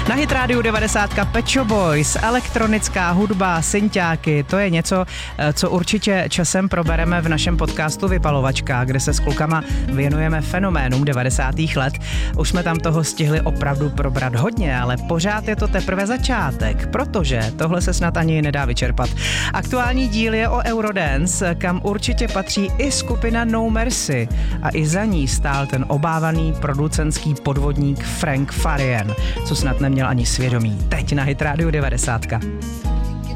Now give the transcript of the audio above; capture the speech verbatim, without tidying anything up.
Na Hit Rádiu devadesát Pet Shop Boys, elektronická hudba, synťáky, to je něco, co určitě časem probereme v našem podcastu Vypalovačka, kde se s klukama věnujeme fenoménům devadesátých let. Už jsme tam toho stihli opravdu probrat hodně, ale pořád je to teprve začátek, protože tohle se snad ani nedá vyčerpat. Aktuální díl je o Eurodance, kam určitě patří i skupina No Mercy a i za ní stál ten obávaný producentský podvodník Frank Farian, co snad neměl ani svědomí. Teď na Hit Rádiu devadesát.